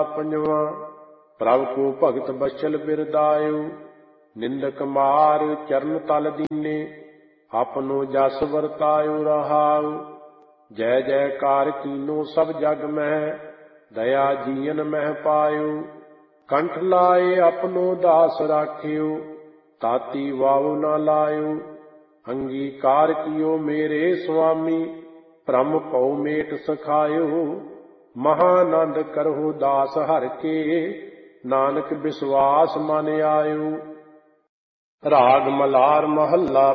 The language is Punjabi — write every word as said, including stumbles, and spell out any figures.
ਪੰਜਵਾਂ। ਪ੍ਰਭ ਕੋ ਭਗਤ ਬਚਲ ਬਿਰਦਾਇਓ, ਨਿੰਦਕ ਮਾਰ ਚਰਨ ਤਲ ਦੀਨੇ, ਆਪਨੋ ਜਸ ਵਰਤਾਇਓ ਰਹਾਉ। ਜੈ ਜੈਕਾਰ ਕੀਨੋ ਸਭ ਜਗ ਮਹਿ, ਦਇਆ ਜੀਅਨ ਮਹਿ ਪਾਇਓ। ਕੰਠ ਲਾਏ ਆਪਨੋ ਦਾਸ ਰਾਖਿਓ, ਤਾਤੀ ਵਾਉ ਨਾ ਲਾਇਓ। ਅੰਗੀਕਾਰ ਕੀਓ ਮੇਰੇ ਸੁਆਮੀ, ਭ੍ਰਮ ਭਉ ਮੇਟ ਸਖਾਇਓ। ਮਹਾਨੰਦ ਕਰਹੁ ਦਾਸ ਹਰਿ ਕੇ, ਨਾਨਕ ਬਿਸਵਾਸ ਮਨ ਆਇਓ। ਰਾਗ ਮਲਾਰ ਮਹੱਲਾ